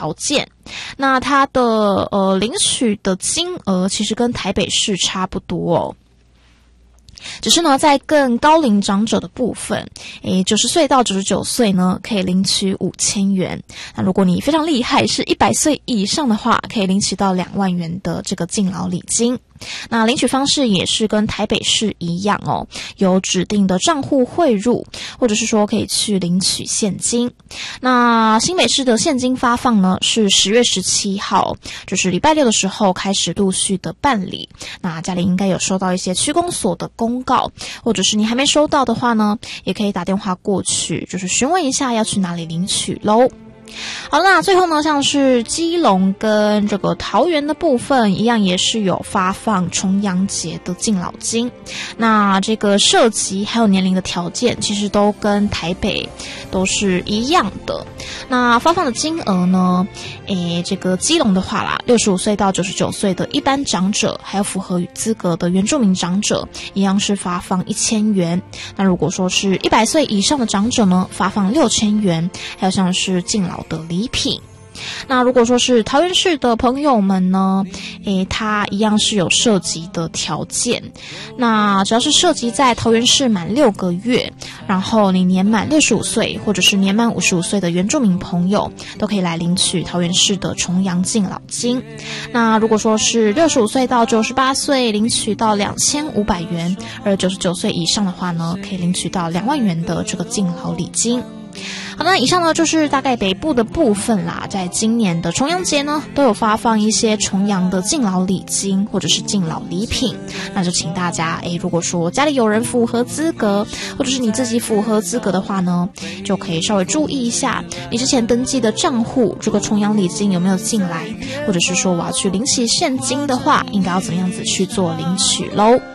条件。那它的领取的金额其实跟台北市差不多哦。只是呢，在更高龄长者的部分，90岁到99岁呢，可以领取5000元。那如果你非常厉害，是100岁以上的话，可以领取到2万元的这个敬老礼金。那领取方式也是跟台北市一样哦，有指定的账户汇入，或者是说可以去领取现金。那新北市的现金发放呢，是10月17号，就是礼拜六的时候开始陆续的办理。那家里应该有收到一些区公所的公告，或者是你还没收到的话呢，也可以打电话过去，就是询问一下要去哪里领取咯。好啦，最后呢，像是基隆跟这个桃园的部分一样，也是有发放重阳节的敬老金。那这个涉及还有年龄的条件，其实都跟台北都是一样的。那发放的金额呢，这个基隆的话啦，65岁到99岁的一般长者，还有符合资格的原住民长者，一样是发放1000元。那如果说是100岁以上的长者呢，发放6000元，还有像是敬老的礼品。那如果说是桃园市的朋友们呢，它一样是有涉及的条件。那只要是涉及在桃园市满6个月，然后你年满65岁或者是年满55岁的原住民朋友，都可以来领取桃园市的重阳敬老金。那如果说是65岁到98岁，领取到2500元，而99岁以上的话呢，可以领取到2万元的这个敬老礼金。好，那以上呢就是大概北部的部分啦。在今年的重阳节呢，都有发放一些重阳的敬老礼金或者是敬老礼品。那就请大家如果说家里有人符合资格，或者是你自己符合资格的话呢，就可以稍微注意一下你之前登记的账户这个重阳礼金有没有进来，或者是说我要去领取现金的话，应该要怎么样子去做领取咯。